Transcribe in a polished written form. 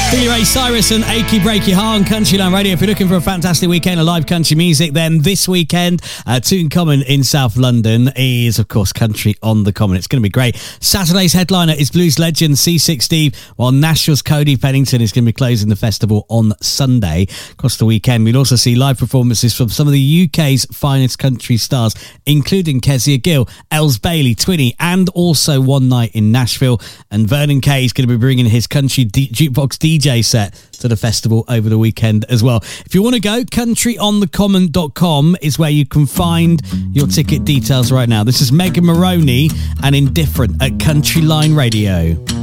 Billy Ray Cyrus and Achy Breaky Heart on Country Line Radio. If you're looking for a fantastic weekend of live country music, then this weekend, Tooting Common in South London is, of course, Country on the Common. It's going to be great. Saturday's headliner is blues legend C6 Steve, while Nashville's Cody Pennington is going to be closing the festival on Sunday. Across the weekend, we'll also see live performances from some of the UK's finest country stars, including Kezia Gill, Els Bailey, Twinny, and also One Night in Nashville. And Vernon Kay is going to be bringing his country jukebox DJ set to the festival over the weekend as well. If you want to go, countryonthecommon.com is where you can find your ticket details right now. This is Megan Maroney and Indifferent at Country Line Radio.